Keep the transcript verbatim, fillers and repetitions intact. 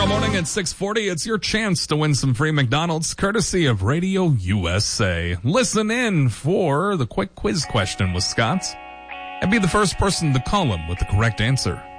Tomorrow morning at six forty, it's your chance to win some free McDonald's courtesy of Radio U S A. Listen in for the quick quiz question with Scott and be the first person to call him with the correct answer.